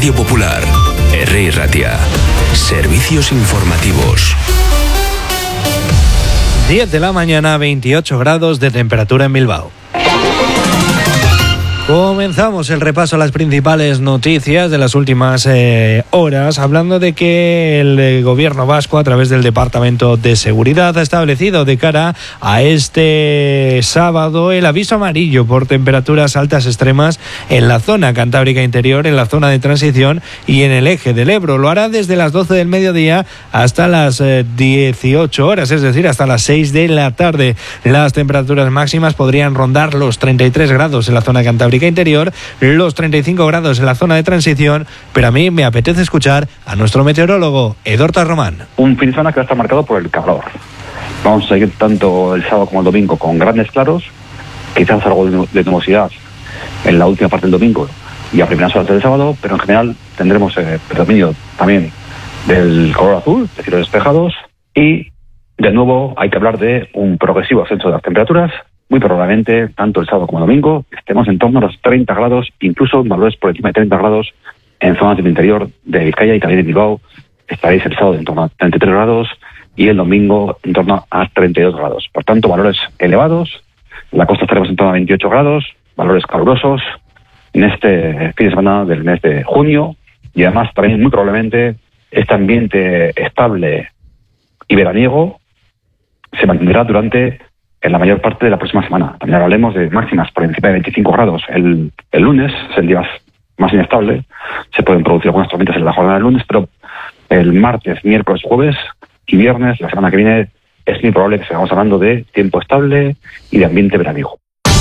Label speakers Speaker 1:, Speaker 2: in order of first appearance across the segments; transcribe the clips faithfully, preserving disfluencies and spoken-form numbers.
Speaker 1: Radio Popular, Herri Ratia. Servicios informativos.
Speaker 2: diez de la mañana, veintiocho grados de temperatura en Bilbao. Comenzamos el repaso a las principales noticias de las últimas eh, horas, hablando de que el eh, gobierno vasco, a través del Departamento de Seguridad, ha establecido de cara a este sábado el aviso amarillo por temperaturas altas extremas en la zona cantábrica interior, en la zona de transición y en el eje del Ebro. Lo hará desde las doce del mediodía hasta las eh, dieciocho horas, es decir, hasta las seis de la tarde. Las temperaturas máximas podrían rondar los treinta y tres grados en la zona cantábrica interior, los treinta y cinco grados en la zona de transición, pero a mí me apetece escuchar a nuestro meteorólogo, Edorta Román.
Speaker 3: Un fin de semana que va a estar marcado por el calor. Vamos a seguir tanto el sábado como el domingo con grandes claros, quizás algo de nubosidad en la última parte del domingo y a primeras horas del sábado, pero en general tendremos eh, predominio también del color azul, de cielos despejados, y de nuevo hay que hablar de un progresivo ascenso de las temperaturas. Muy probablemente, tanto el sábado como el domingo, estemos en torno a los treinta grados, incluso valores por encima de treinta grados en zonas del interior de Vizcaya y también de Bilbao. Estaréis el sábado en torno a treinta y tres grados y el domingo en torno a treinta y dos grados. Por tanto, valores elevados. En la costa estaremos en torno a veintiocho grados, valores calurosos en este fin de semana del mes de junio. Y además, también muy probablemente, este ambiente estable y veraniego se mantendrá durante en la mayor parte de la próxima semana. También hablaremos de máximas por encima de veinticinco grados. El, el lunes es el día más, más inestable. Se pueden producir algunas tormentas en la jornada del lunes, pero el martes, miércoles, jueves y viernes, la semana que viene, es muy probable que sigamos hablando de tiempo estable y de ambiente veraniego.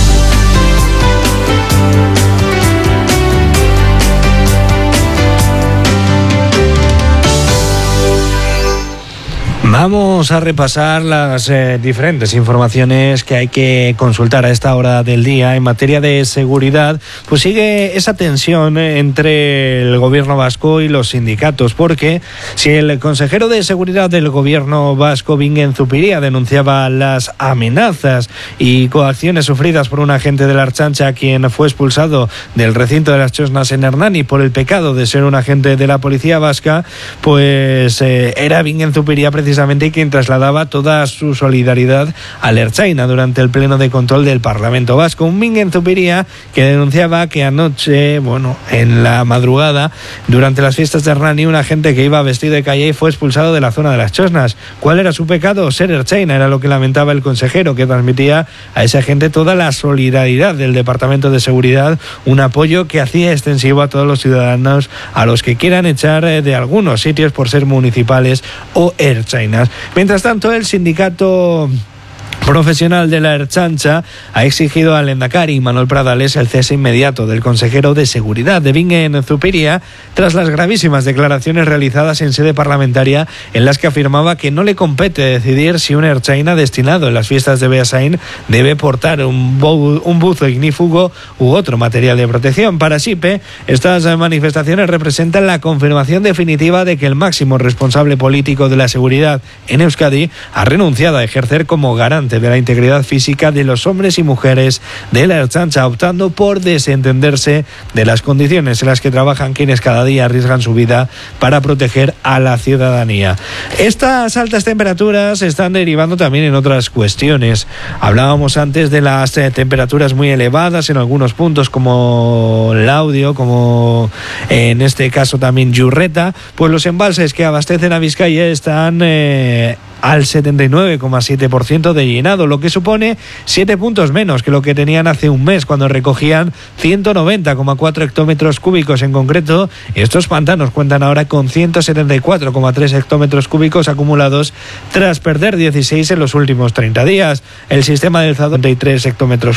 Speaker 2: Vamos a repasar las eh, diferentes informaciones que hay que consultar a esta hora del día en materia de seguridad. Pues sigue esa tensión entre el gobierno vasco y los sindicatos, porque si el consejero de seguridad del gobierno vasco, Bingen Zupiria, denunciaba las amenazas y coacciones sufridas por un agente de la Ertzaintza, quien fue expulsado del recinto de las Txosnas en Hernani por el pecado de ser un agente de la policía vasca, pues eh, era Bingen Zupiria precisamente quien trasladaba toda su solidaridad al Ertzaina durante el pleno de control del Parlamento Vasco. Un Bingen Zupiria que denunciaba que anoche, bueno, en la madrugada, durante las fiestas de Hernani, un agente que iba vestido de calle fue expulsado de la zona de las Txosnas. ¿Cuál era su pecado? Ser Ertzaina, era lo que lamentaba el consejero, que transmitía a ese agente toda la solidaridad del Departamento de Seguridad, un apoyo que hacía extensivo a todos los ciudadanos a los que quieran echar de algunos sitios por ser municipales o Ertzainas. Mientras tanto, el sindicato profesional de la Ertzaintza ha exigido al lehendakari Manuel Pradales el cese inmediato del consejero de seguridad de Bingen Zupiria tras las gravísimas declaraciones realizadas en sede parlamentaria en las que afirmaba que no le compete decidir si un ertzaina destinado en las fiestas de Beasain debe portar un, bo- un buzo ignífugo u otro material de protección. Para SIPE, estas manifestaciones representan la confirmación definitiva de que el máximo responsable político de la seguridad en Euskadi ha renunciado a ejercer como garante de la integridad física de los hombres y mujeres de la Ertzaintza, optando por desentenderse de las condiciones en las que trabajan quienes cada día arriesgan su vida para proteger a la ciudadanía. Estas altas temperaturas están derivando también en otras cuestiones. Hablábamos antes de las eh, temperaturas muy elevadas en algunos puntos como Laudio, como eh, en este caso también Yurreta. Pues los embalses que abastecen a Vizcaya están eh, al setenta y nueve coma siete por ciento de llenado, lo que supone siete puntos menos que lo que tenían hace un mes, cuando recogían ciento noventa coma cuatro hectómetros cúbicos. En concreto, estos pantanos cuentan ahora con ciento setenta y cuatro coma tres hectómetros cúbicos acumulados tras perder dieciséis en los últimos treinta días. El sistema del Zadorra, treinta y tres hectómetros